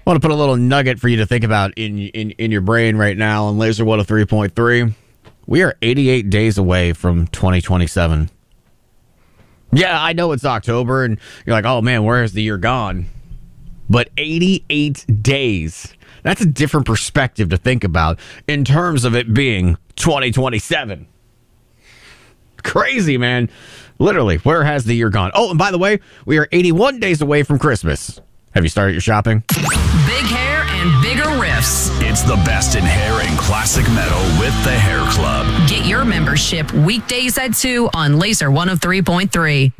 Want to put a little nugget for you to think about in your brain right now on Laser 103.3. We are 88 days away from 2027. Yeah, I know it's October, and you're like, oh man, where is the year gone? But 88 days. That's a different perspective to think about in terms of it being 2027. Crazy, man. Literally, where has the year gone? Oh, and by the way, we are 81 days away from Christmas. Have you started your shopping? Big hair and bigger riffs. It's the best in hair and classic metal with the Hair Club. Get your membership weekdays at 2 on Laser 103.3.